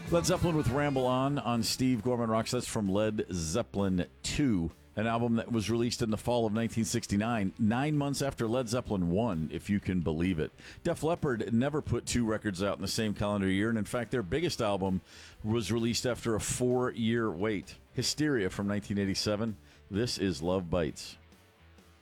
Led Zeppelin with Ramble On Steve Gorman Rocks. That's from Led Zeppelin 2, an album that was released in the fall of 1969, 9 months after Led Zeppelin 1, if you can believe it. Def Leppard never put two records out in the same calendar year, and in fact, their biggest album was released after a 4-year wait. Hysteria from 1987. This is Love Bites.